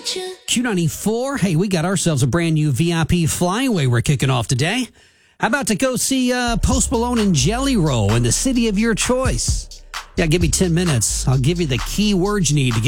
Q94. Hey, we got ourselves a brand new VIP flyaway we're kicking off today. How about to go see Post Malone and Jelly Roll in the city of your choice? Yeah, give me 10 minutes. I'll give you the key words you need to get